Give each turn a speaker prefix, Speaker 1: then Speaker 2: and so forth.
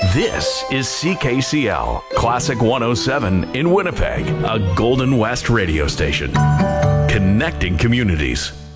Speaker 1: This is CKCL, Classic 107 in Winnipeg, a Golden West radio station. Connecting communities.